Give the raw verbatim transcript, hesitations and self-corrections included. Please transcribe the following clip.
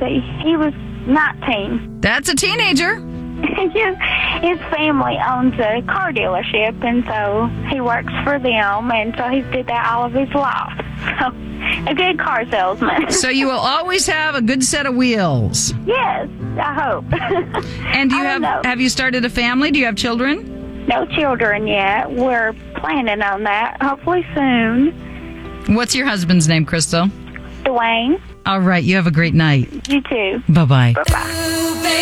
see, he was nineteen. That's a teenager. His family owns a car dealership, and so he works for them, and so he's did that all of his life. So, a good car salesman. So you will always have a good set of wheels. Yes, I hope. And do you I have don't know. have you started a family? Do you have children? No children yet. We're planning on that, hopefully soon. What's your husband's name, Crystal? Dwayne, All right, you have a great night. you too. Bye-bye. Bye-bye.